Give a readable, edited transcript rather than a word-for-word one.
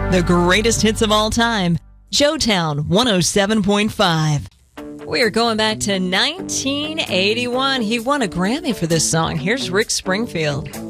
The greatest hits of all time. Joetown 107.5. We're going back to 1981. He won a Grammy for this song. Here's Rick Springfield.